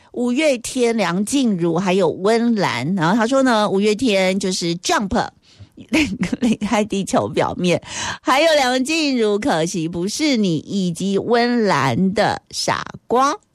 五月天、梁静茹还有温岚。然后他说呢，五月天就是 Jump 离开地球表面，还有梁静茹可惜不是你，以及温岚的傻瓜。